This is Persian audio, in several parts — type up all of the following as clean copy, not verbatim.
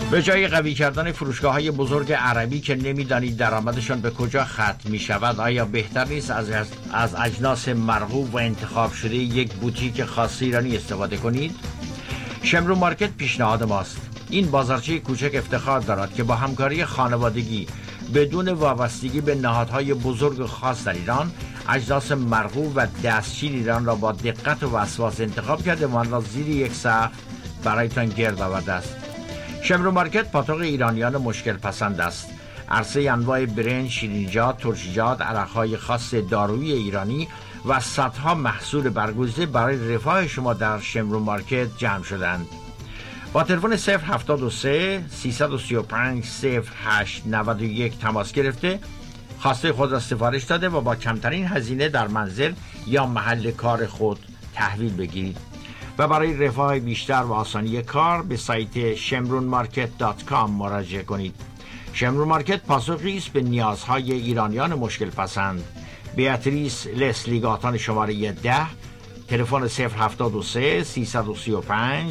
به جای قوی کردن فروشگاه‌های بزرگ عربی که نمی‌دانید درآمدشان به کجا ختم می‌شود، آیا بهتر نیست از اجناس مرغوب و انتخاب شده یک بوتیک خاص ایرانی استفاده کنید؟ شمرو مارکت پیشنهاد ماست. این بازارچه کوچک افتخار دارد که با همکاری خانوادگی بدون وابستگی به نهادهای بزرگ خاص در ایران، اجناس مرغوب و دستچین ایران را با دقت و وسواس انتخاب کرده و آن را زیر یک سقف برایتان گرد آورده است. شمرو مارکت پاتوق ایرانیان مشکل پسند است. عرصه انواع برنج، شیرینیجات، ترشیجات، عرقهای خاص دارویی ایرانی و صدها محصول برگزیده برای رفاه شما در شمرو مارکت جمع شدند. با تلفن 073 335 0891 تماس گرفته خواسته خود را سفارش داده و با کمترین هزینه در منزل یا محل کار خود تحویل بگیرید و برای رفاه بیشتر و آسانی کار به سایت shemronmarket.com مراجعه کنید. شمرون مارکت پاسخی است به نیازهای ایرانیان مشکل پسند. بیاتریس لسلی گاتان شماره 10، تلفن 073 335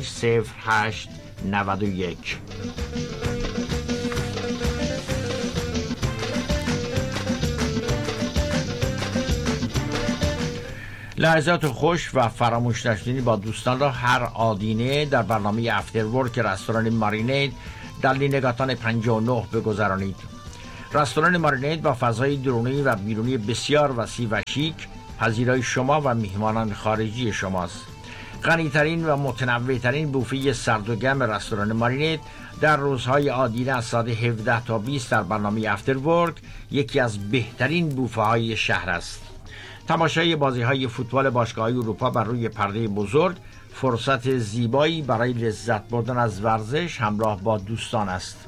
0891. لحظات خوش و فراموش نشدنی با دوستان را هر آدینه در برنامه افتر ورک رستوران مارینید در لینگاتان 59 بگذرانید. رستوران مارینید با فضای درونی و بیرونی بسیار وسیع و شیک پذیرای شما و میهمانان خارجی شماست. غنی‌ترین و متنوع‌ترین بوفه سرد و گرم رستوران مارینید در روزهای آدینه از ساعت 17 تا 20 در برنامه افتر ورک یکی از بهترین بوفه های شهر است. تماشای بازی‌های فوتبال باشگاه‌های اروپا بر روی پرده بزرگ فرصت زیبایی برای لذت بردن از ورزش همراه با دوستان است.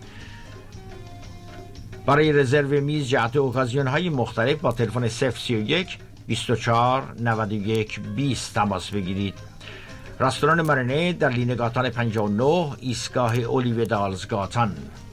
برای رزرو میز جهت اوکازیون‌های مختلف با تلفن 031 24 91 20 تماس بگیرید. رستوران مارینید در لینگاتان 59 ایستگاه اولیو دالزگاتان.